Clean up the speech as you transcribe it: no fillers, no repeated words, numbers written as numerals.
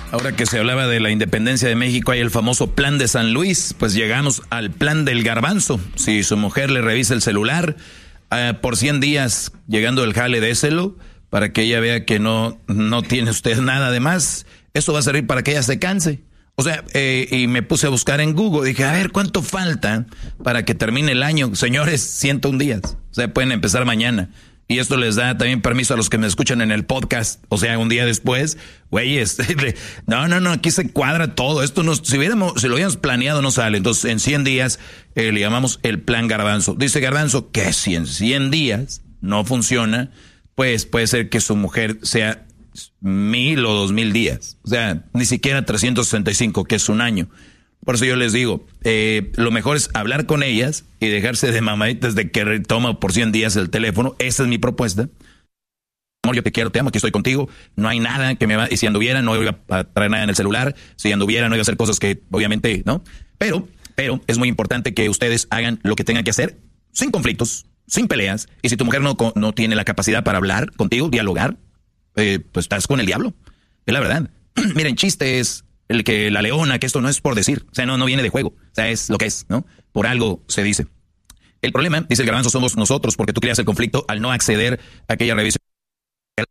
Ahora que se hablaba de la independencia de México, hay el famoso plan de San Luis. Pues llegamos al plan del garbanzo. Si su mujer le revisa el celular por 100 días, llegando el jale, déselo para que ella vea que no tiene usted nada de más. Eso va a servir para que ella se canse. O sea, y me puse a buscar en Google. Dije, a ver, ¿cuánto falta para que termine el año? Señores, 101 días. O sea, pueden empezar mañana. Y esto les da también permiso a los que me escuchan en el podcast. O sea, un día después, güeyes, no, aquí se cuadra todo. Esto no, si lo hubiéramos planeado no sale. Entonces, en 100 días le llamamos el plan Garbanzo. Dice Garbanzo que si en 100 días no funciona, pues puede ser que su mujer sea 1000 o 2000 días. O sea, ni siquiera 365, que es un año. Por eso yo les digo, lo mejor es hablar con ellas y dejarse de mamaditas de que toma por 100 días el teléfono. Esa es mi propuesta. Amor, yo te quiero, te amo, aquí estoy contigo. No hay nada que me va... Y si anduviera, no iba a traer nada en el celular. Si anduviera, no iba a hacer cosas que, obviamente, ¿no? Pero es muy importante que ustedes hagan lo que tengan que hacer sin conflictos, sin peleas. Y si tu mujer no tiene la capacidad para hablar contigo, dialogar, pues estás con el diablo. Es la verdad. Miren, chistes... El que la leona, que esto no es por decir, o sea, no viene de juego, o sea, es lo que es, ¿no? Por algo se dice. El problema, dice el Garbanzo, somos nosotros, porque tú creas el conflicto al no acceder a que ella revise